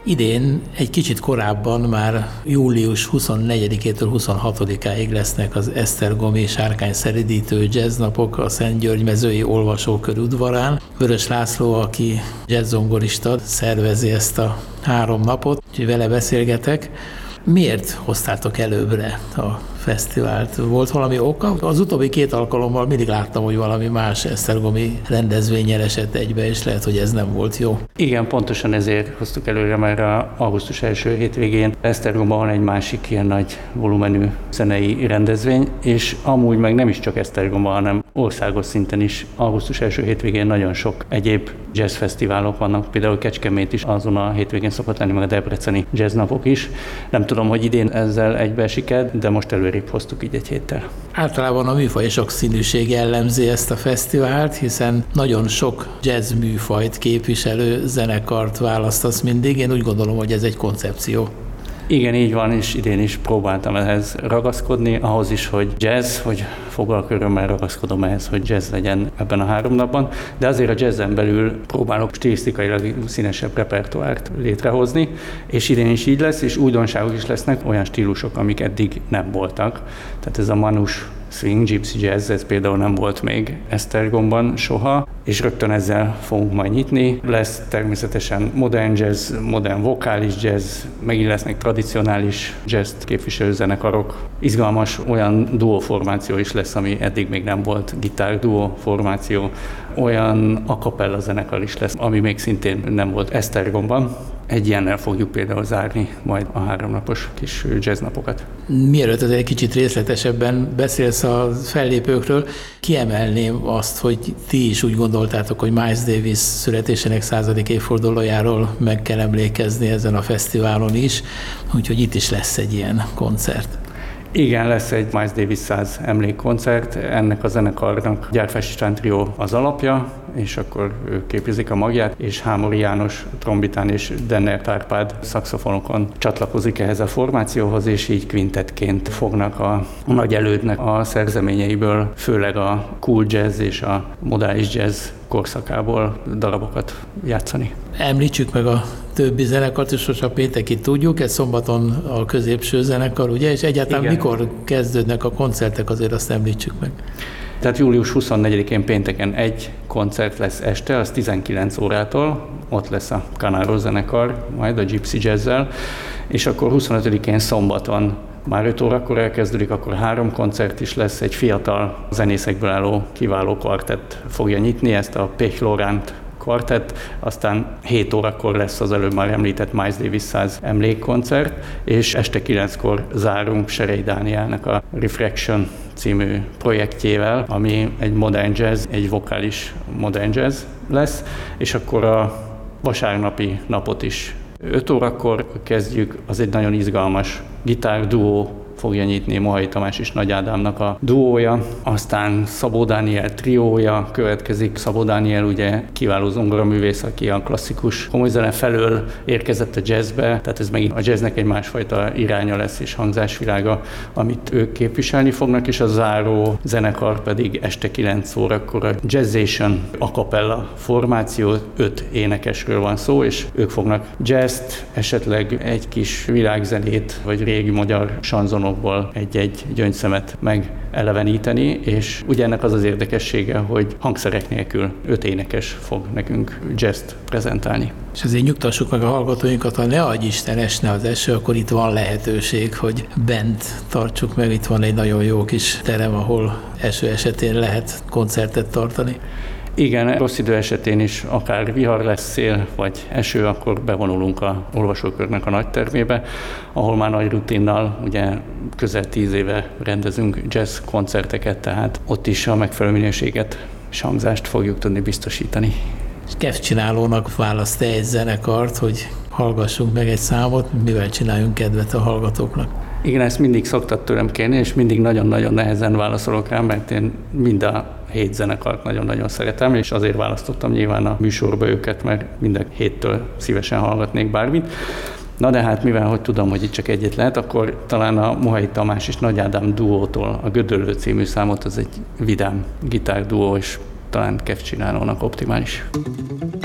Idén egy kicsit korábban már július 24-től 26-áig lesznek az esztergomi sárkányszeridítő jazznapok a Szentgyörgy-mezői olvasókör udvarán. Vörös László, aki jazzzongorista, szervezi ezt a 3 napot, úgyhogy vele beszélgetek. Miért hoztátok előbbre a fesztivált? Volt valami oka? Az utóbbi 2 alkalommal mindig láttam, hogy valami más esztergomi rendezvényel esett egybe, és lehet, hogy ez nem volt jó. Igen, pontosan ezért hoztuk előre, mert augusztus első hétvégén Esztergomban van egy másik ilyen nagy volumenű zenei rendezvény, és amúgy meg nem is csak Esztergomban, hanem országos szinten is augusztus első hétvégén nagyon sok egyéb jazzfesztiválok vannak, például Kecskemét is azon a hétvégén szokott lenni, meg a debreceni jazznapok is. Nem tudom, hogy idén ezzel egybeesik-e, de most előrébb hoztuk így egy héttel. Általában a műfaj sokszínűség jellemzi ezt a fesztivált, hiszen nagyon sok jazz műfajt képviselő zenekart választasz mindig. Én úgy gondolom, hogy ez egy koncepció. Igen, így van, és idén is próbáltam ehhez ragaszkodni, ahhoz is, hogy jazz, hogy fogalkörömmel ragaszkodom ehhez, hogy jazz legyen ebben a 3 napban, de azért a jazzen belül próbálok stilisztikailag színesebb repertoárt létrehozni, és idén is így lesz, és újdonságok is lesznek, olyan stílusok, amik eddig nem voltak. Tehát ez a manus swing, gypsy jazz, ez például nem volt még Esztergomban soha, és rögtön ezzel fogunk majd nyitni. Lesz természetesen modern jazz, modern vokális jazz, megint lesznek tradicionális jazz képviselő zenekarok. Izgalmas olyan duóformáció is lesz, ami eddig még nem volt, gitár duó formáció. Olyan a cappella zenekar is lesz, ami még szintén nem volt Esztergomban. Egy ilyennel fogjuk például zárni majd a 3 napos kis jazznapokat. Mielőtt egy kicsit részletesebben beszélsz a fellépőkről, kiemelném azt, hogy ti is úgy gondoltátok, hogy Miles Davis születésének 100. évfordulójáról meg kell emlékezni ezen a fesztiválon is, úgyhogy itt is lesz egy ilyen koncert. Igen, lesz egy Miles Davis 100 emlékkoncert, ennek a zenekarnak Gyárfás István Trió az alapja, és akkor ők képezik a magját, és Hámori János trombitán és Denner Árpád szaxofonokon csatlakozik ehhez a formációhoz, és így kvintettként fognak a nagy elődnek a szerzeményeiből, főleg a cool jazz és a modális jazz korszakából darabokat játszani. Említsük meg a többi zenekart, és most a pénteki tudjuk, ez szombaton a középső zenekar, ugye? És egyáltalán igen. Mikor kezdődnek a koncertek, azért azt említsük meg. Tehát július 24-én pénteken egy koncert lesz este, az 19 órától, ott lesz a Canaro zenekar, majd a Gypsy Jazz-zel, és akkor 25-én szombaton már 5 órakor elkezdődik, akkor 3 koncert is lesz, egy fiatal zenészekből álló kiváló kvartett fogja nyitni, ezt a Pech Laurent kvartett, aztán 7 órakor lesz az előbb már említett Miles Davis 100 emlékkoncert, és este 9-kor zárunk Serey Dánielnek a Refraction című projektjével, ami egy modern jazz, egy vokális modern jazz lesz, és akkor a vasárnapi napot is 5 órakor kezdjük, az egy nagyon izgalmas gitárduó fogja nyitni, Mohai Tamás és Nagy Ádámnak a duója, aztán Szabó Dániel triója következik. Szabó Dániel ugye kiváló zongoraművész, aki a klasszikus komoly zene felől érkezett a jazzbe, tehát ez megint a jazznek egy másfajta iránya lesz és hangzásvilága, amit ők képviselni fognak, és a záró zenekar pedig este 9 órakor a Jazzation a cappella formáció, 5 énekesről van szó, és ők fognak jazzt, esetleg egy kis világzenét, vagy régi magyar sanzonokból egy-egy gyöngyszemet megeleveníteni, és ugye ennek az az érdekessége, hogy hangszerek nélkül 5 énekes fog nekünk jazzt prezentálni. És azért nyugtassuk meg a hallgatóinkat, ha ne adj Isten esne az eső, akkor itt van lehetőség, hogy bent tartsuk meg, itt van egy nagyon jó kis terem, ahol eső esetén lehet koncertet tartani. Igen, rossz idő esetén is akár vihar lesz, szél vagy eső, akkor bevonulunk a olvasókörnek a nagy termébe, ahol már nagy rutinnal, ugye közel 10 éve rendezünk jazz koncerteket, tehát ott is a megfelelő minőséget és hangzást fogjuk tudni biztosítani. Kevcsinálónak választ egy zenekart, hogy hallgassunk meg egy számot, mivel csináljunk kedvet a hallgatóknak. Igen, ezt mindig szoktat tőlem kérni, és mindig nagyon-nagyon nehezen válaszolok rá, mert én mind a 7 zenekart nagyon-nagyon szeretem, és azért választottam nyilván a műsorba őket, mert mind a 7-től szívesen hallgatnék bármit. Na de hát mivel hogy tudom, hogy itt csak egyet lehet, akkor talán a Mohai Tamás és Nagy Ádám duótól a Gödöllő című számot, az egy vidám gitárduó, és talán Kevcsinálónak optimális.